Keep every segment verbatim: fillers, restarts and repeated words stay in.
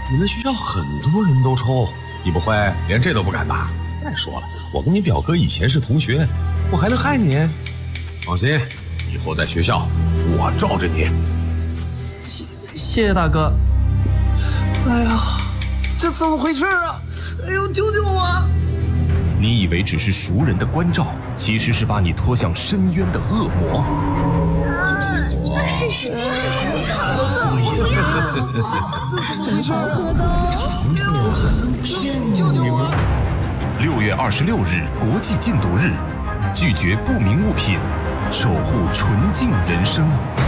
你们学校很多人都抽，你不会连这都不敢吧？再说了，我跟你表哥以前是同学，我还能害你？放心，以后在学校我罩着你。 谢谢谢大哥。 哎呀，这怎么回事啊？哎呦，救救我！ 你以为只是熟人的关照，其实是把你拖向深渊的恶魔。 是是是， 救救我！ 六月二十六日国际禁毒日，拒绝不明物品，守护纯净人生。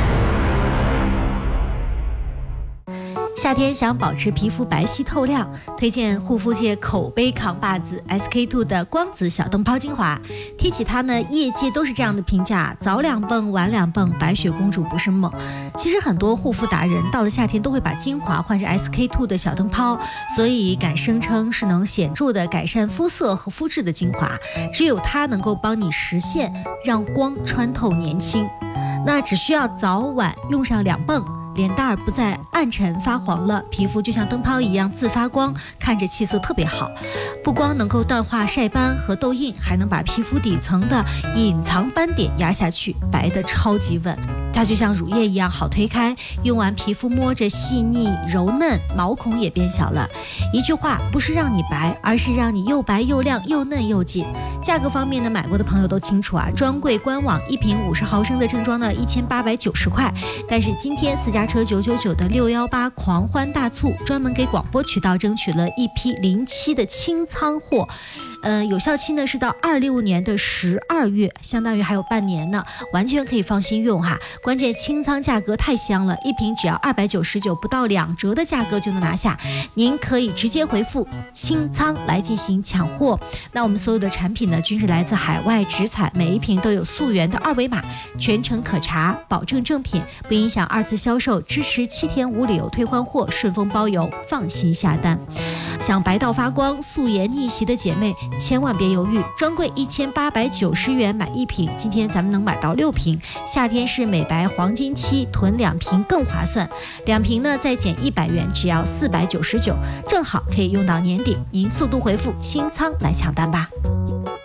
夏天想保持皮肤白皙透亮，推荐护肤界口碑扛把子 S K two 的光子小灯泡精华。提起它呢，业界都是这样的评价：早两泵，晚两泵，白雪公主不是梦。其实很多护肤达人到了夏天都会把精华换成 S K two 的小灯泡，所以敢声称是能显著的改善肤色和肤质的精华。只有它能够帮你实现让光穿透年轻。那只需要早晚用上两泵，脸蛋儿不再暗沉发黄了，皮肤就像灯泡一样自发光，看着气色特别好。不光能够淡化晒斑和痘印，还能把皮肤底层的隐藏斑点压下去，白得超级稳。它就像乳液一样好推开，用完皮肤摸着细腻柔嫩，毛孔也变小了。一句话，不是让你白，而是让你又白又亮又嫩又紧。价格方面呢，买过的朋友都清楚啊，专柜官网一瓶五十毫升的正装呢一千八百九十块，但是今天私家车九九九的六一八狂欢大促，专门给广播渠道争取了一批零七的清仓货。呃，有效期呢是到二六年的十二月，相当于还有半年呢，完全可以放心用哈。关键清仓价格太香了，一瓶只要二百九十九，不到两折的价格就能拿下。您可以直接回复清仓来进行抢货。那我们所有的产品呢，均是来自海外直采，每一瓶都有溯源的二维码，全程可查，保证正品，不影响二次销售，支持七天无理由退换货，顺丰包邮，放心下单。想白到发光、素颜逆袭的姐妹，千万别犹豫，专柜一千八百九十元买一瓶，今天咱们能买到六瓶。夏天是美白黄金期，囤两瓶更划算，两瓶呢再减一百元，只要四百九十九，正好可以用到年底。您速度回复清仓来抢单吧。